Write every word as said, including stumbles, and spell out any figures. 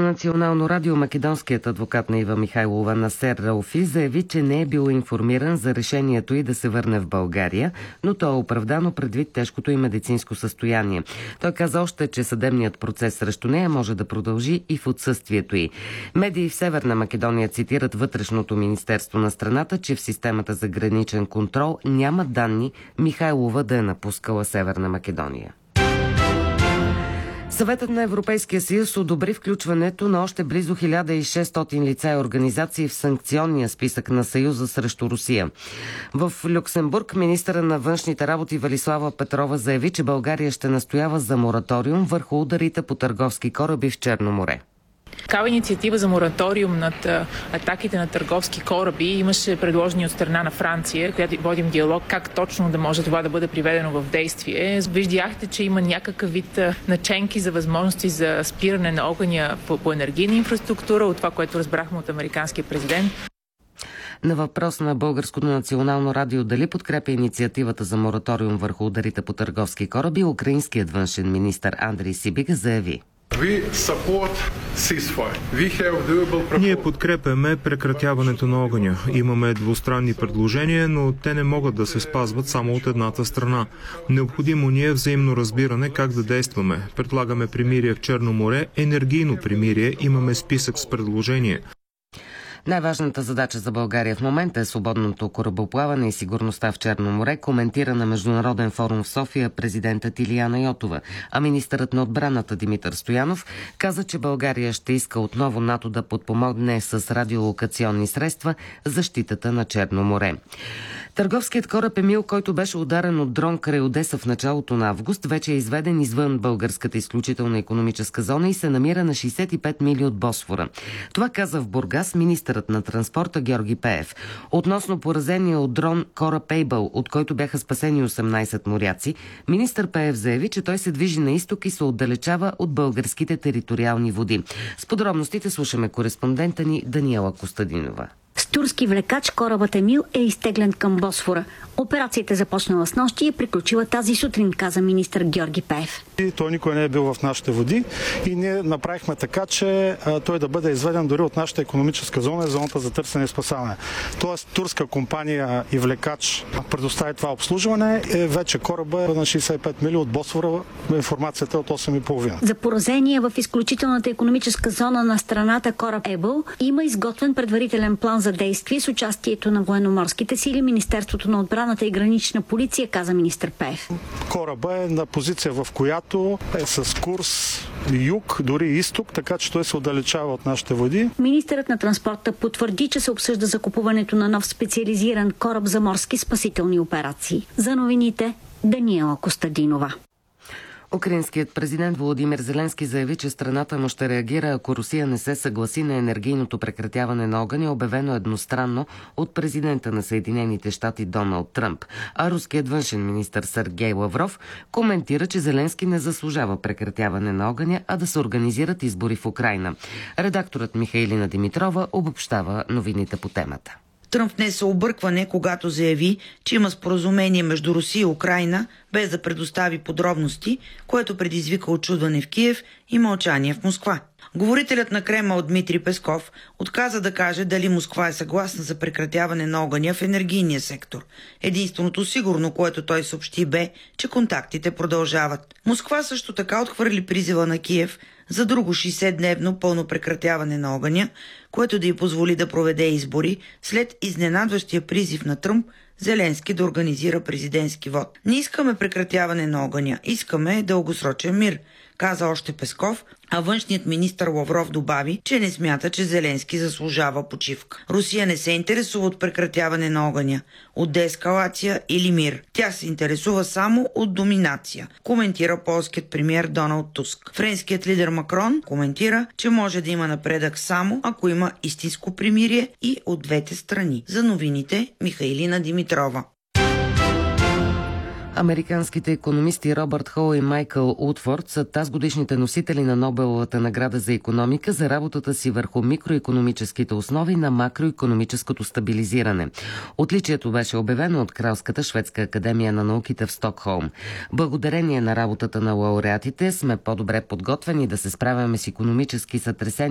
национално радио македонският адвокат на Ива Михайлова Насер Рауфи заяви, че не е бил информиран за решението й да се върне в България, но то е оправдано предвид тежкото и медицинско състояние. Той каза още, че съдебният процес срещу нея може да продължи и в отсъствието й. Медии в Северна Македония цитират вътрешното министерство на страната, че в системата за граничен контрол няма данни Михайлова да е напускала Северна Македония. Съветът на Европейския съюз одобри включването на още близо хиляда и шестстотин лица и организации в санкционния списък на Съюза срещу Русия. В Люксембург министъра на външните работи Велислава Петрова заяви, че България ще настоява за мораториум върху ударите по търговски кораби в Черно море. Такава инициатива за мораториум над атаките на търговски кораби имаше предложени от страна на Франция, където водим диалог как точно да може това да бъде приведено в действие. Виждахте, че има някакъв вид наченки за възможности за спиране на огъня по, по енергийна инфраструктура, от това, което разбрахме от американския президент. На въпрос на Българското национално радио дали подкрепя инициативата за мораториум върху ударите по търговски кораби, украинският външен министър Андрей Сибига заяви: Ние подкрепяме прекратяването на огъня. Имаме двустранни предложения, но те не могат да се спазват само от едната страна. Необходимо ни е взаимно разбиране как да действаме. Предлагаме примирие в Черно море, енергийно примирие, имаме списък с предложения. Най-важната задача за България в момента е свободното корабоплаване и сигурността в Черно море, коментира на Международен форум в София президентът Илияна Йотова. А министърът на отбраната Димитър Стоянов каза, че България ще иска отново НАТО да подпомогне с радиолокационни средства защитата на Черно море. Търговският кораб Емил, който беше ударен от дрон край Одеса в началото на август, вече е изведен извън българската изключителна икономическа зона и се намира на шейсет и пет мили от Босфора. Това каза в Бургас министърът на транспорта Георги Пеев. Относно поразения от дрон кораб Ейбъл, от който бяха спасени осемнайсет моряци, министър Пеев заяви, че той се движи на изток и се отдалечава от българските териториални води. С подробностите слушаме кореспондента ни Даниела Костадинова. С турски влекач корабът Емил е изтеглен към Босфора. Операцията започнала с нощи и е приключила тази сутрин, каза министър Георги Пеев. И той никой не е бил в нашите води и ние направихме така, че а, той да бъде изведен дори от нашата икономическа зона, зоната за търсене и спасаване. Тоест турска компания и влекач предостави това обслужване. Е, вече кораба е на шейсет и пет мили от Босфора, информацията е от осем и половина. За поразение в изключителната икономическа зона на страната кораб Ейбъл има изготвен предварителен план за действие с участието на военноморските сили, Министерството на отбраната и гранична полиция, каза министър Пеев. Кораба е на позиция, в която е с курс юг, дори изток, така че той се отдалечава от нашите води. Министърът на транспорта потвърди, че се обсъжда закупуването на нов специализиран кораб за морски спасителни операции. За новините Даниела Костадинова. Украинският президент Володимир Зеленски заяви, че страната му ще реагира, ако Русия не се съгласи на енергийното прекратяване на огъня, обявено едностранно от президента на Съединените щати Доналд Тръмп. А руският външен министър Сергей Лавров коментира, че Зеленски не заслужава прекратяване на огъня, а да се организират избори в Украйна. Редакторът Михаилина Димитрова обобщава новините по темата. Тръмп внесе объркване, когато заяви, че има споразумение между Русия и Украйна, без да предостави подробности, което предизвика очудване в Киев и мълчание в Москва. Говорителят на Кремъл Дмитрий Песков отказа да каже дали Москва е съгласна за прекратяване на огъня в енергийния сектор. Единственото сигурно, което той съобщи, бе, че контактите продължават. Москва също така отхвърли призива на Киев за друго шейсетдневно пълно прекратяване на огъня, което да й позволи да проведе избори след изненадващия призив на Тръмп Зеленски да организира президентски вод. Не искаме прекратяване на огъня, искаме дългосрочен мир, каза още Песков, а външният министър Лавров добави, че не смята, че Зеленски заслужава почивка. Русия не се интересува от прекратяване на огъня, от деескалация или мир. Тя се интересува само от доминация, коментира полският премиер Доналд Туск. Френският лидер Макрон коментира, че може да има напредък само ако има истинско примирие и от двете страни. За новините Михаилина Димитрова. Американските икономисти Робърт Хол и Майкъл Утфорд са тазгодишните носители на Нобеловата награда за икономика за работата си върху микроикономическите основи на макроикономическото стабилизиране. Отличието беше обявено от Кралската шведска академия на науките в Стокхолм. Благодарение на работата на лауреатите сме по-добре подготвени да се справяме с икономически сътресения